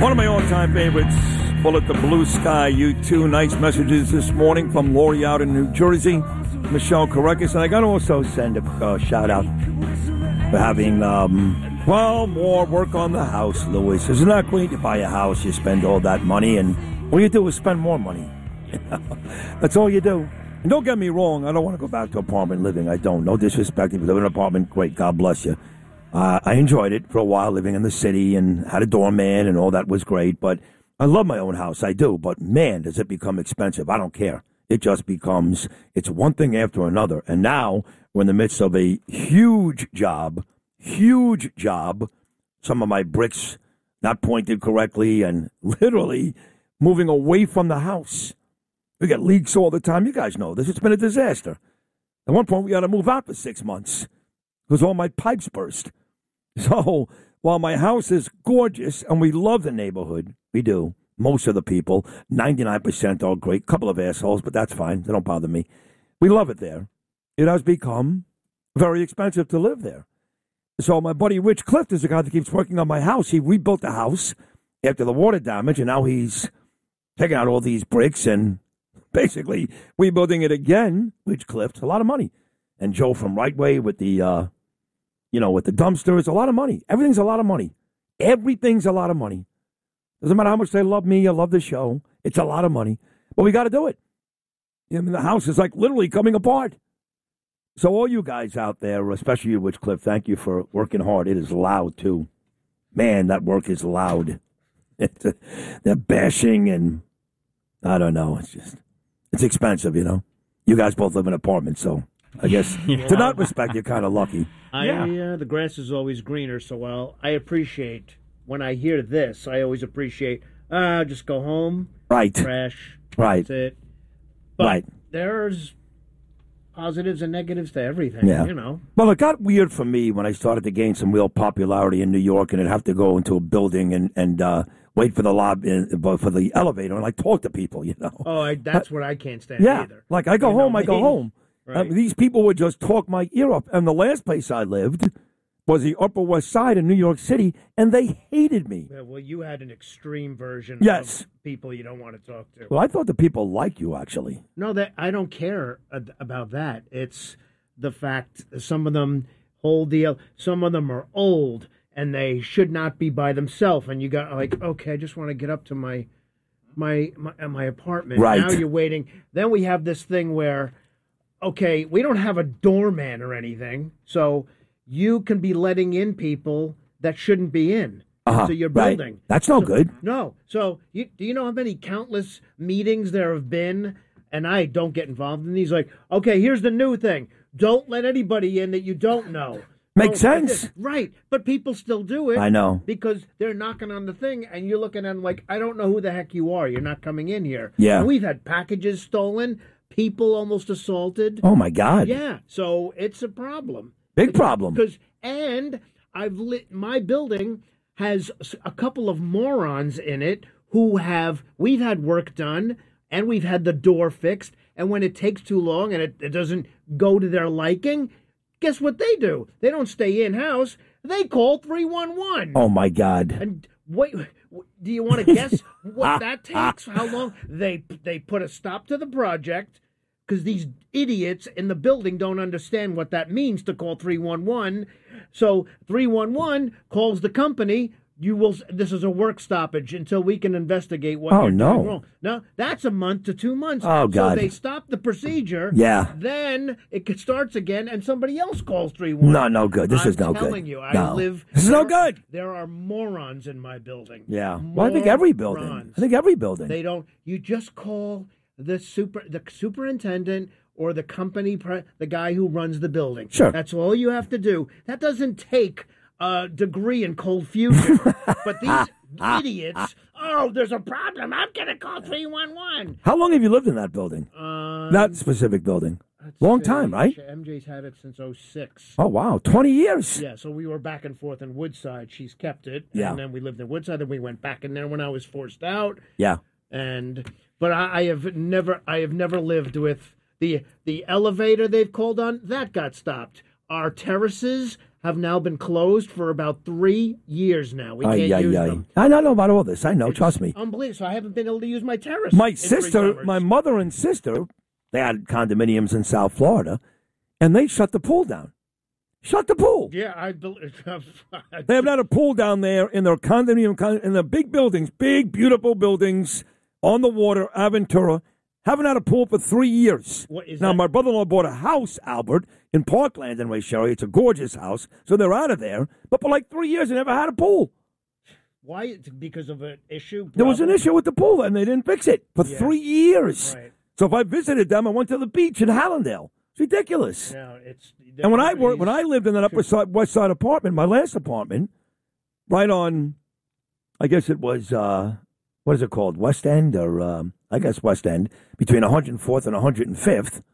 One of my all-time favorites, Bullet the Blue Sky, U2. Nice messages this morning from Lori out in New Jersey, Michelle Correcus. And I got to also send a shout-out for having, more work on the house, Louis. Isn't that great? You buy a house, you spend all that money, and all you do is spend more money. That's all you do. And don't get me wrong, I don't want to go back to apartment living. I don't. No disrespect. If you live in an apartment, great. God bless you. I enjoyed it for a while, living in the city, and had a doorman, and all that was great. But I love my own house. I do. But, man, does it become expensive. I don't care. It just becomes, it's one thing after another. And now we're in the midst of a huge job. Some of my bricks not pointed correctly and literally moving away from the house. We get leaks all the time. You guys know this. It's been a disaster. At one point, we had to move out for 6 months because all my pipes burst. So while my house is gorgeous and we love the neighborhood, we do. Most of the people, 99% are great. Couple of assholes, but that's fine. They don't bother me. We love it there. It has become very expensive to live there. So my buddy Rich Clift is the guy that keeps working on my house. He rebuilt the house after the water damage, and now he's taking out all these bricks and basically rebuilding it again. Rich Clift, a lot of money. And Joe from Right Way with the with the dumpsters, a lot of money. Everything's a lot of money. Everything's a lot of money. Doesn't matter how much they love me or love the show. It's a lot of money. But we got to do it. I mean, the house is like literally coming apart. So all you guys out there, especially you, Witchcliff, thank you for working hard. It is loud, too. Man, that work is loud. They're bashing and I don't know. It's expensive, you know. You guys both live in apartments, so I guess to that respect, you're kind of lucky. The grass is always greener, so while I appreciate, when I hear this, I always appreciate, just go home, right, trash, right, that's it. But right. There's positives and negatives to everything, you know. Well, it got weird for me when I started to gain some real popularity in New York, and I'd have to go into a building and wait for the lobby, for the elevator, and like talk to people, you know. Oh, that's what I can't stand either. Like I go home. Right. These people would just talk my ear off. And the last place I lived was the Upper West Side in New York City, and they hated me. Yeah, well, you had an extreme version of people you don't want to talk to. Well, I thought the people liked you, actually. No, I don't care about that. It's the fact some of them some of them are old, and they should not be by themselves. And you got like, okay, I just want to get up to my apartment. Right. Now you're waiting. Then we have this thing where, okay, we don't have a doorman or anything, so you can be letting in people that shouldn't be in to your building. Right. That's no good. No. So do you know how many countless meetings there have been? And I don't get involved in these. Like, okay, here's the new thing. Don't let anybody in that you don't know. Makes sense. Right. But people still do it. I know. Because they're knocking on the thing, and you're looking at them like, I don't know who the heck you are. You're not coming in here. Yeah. And we've had packages stolen. People almost assaulted. Oh, my God. Yeah, so it's a problem. Big problem. And my building has a couple of morons in it we've had work done, and we've had the door fixed, and when it takes too long and it doesn't go to their liking, guess what they do? They don't stay in-house. They call 311. Oh, my God. And wait, do you want to guess what that takes? How long? They put a stop to the project because these idiots in the building don't understand what that means to call 311. So 311 calls the company. This is a work stoppage until we can investigate what you're doing wrong. No, that's a month to 2 months. Oh, God. So they stop the procedure. Yeah. Then it starts again, and somebody else calls 311. No good. This is no good. I'm telling you, This is no good. There are morons in my building. Yeah. Well, I think every building. They don't. You just call the superintendent or the company, the guy who runs the building. Sure. That's all you have to do. That doesn't take a degree in cold fusion. But these idiots, there's a problem. I'm going to call 311. How long have you lived in that building? That specific building? Long time, right? MJ's had it since 2006. Oh, wow. 20 years. Yeah, so we were back and forth in Woodside. She's kept it. Yeah. And then we lived in Woodside, and we went back in there when I was forced out. Yeah. But I have never lived with the elevator they've called on. That got stopped. Our terraces have now been closed for about 3 years now. We can't use them. I know about all this. I know. Trust me. Unbelievable. So I haven't been able to use my terrace. My sister, my mother and sister, they had condominiums in South Florida, and they shut the pool down. Shut the pool. Yeah, I believe. They have not a pool down there in their condominium, in the big buildings, big, beautiful buildings on the water, Aventura. Haven't had a pool for 3 years. Now, my brother-in-law bought a house, Albert, in Parkland in West Sherry. It's a gorgeous house, so they're out of there. But for like 3 years, they never had a pool. Why? Because of an issue? There was an issue with the pool, and they didn't fix it for 3 years. Right. So if I visited them, I went to the beach in Hallandale. It's ridiculous. No, and when I lived in that West Side apartment, my last apartment, right on, I guess it was, what is it called, West End, or I guess West End, between 104th and 105th,